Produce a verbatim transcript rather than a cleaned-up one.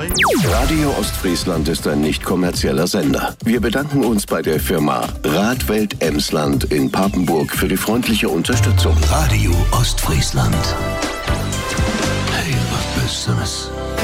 Radio Ostfriesland ist ein nicht kommerzieller Sender. Wir bedanken uns bei der Firma Radwelt Emsland in Papenburg für die freundliche Unterstützung. Radio Ostfriesland. Hey, was Besseres.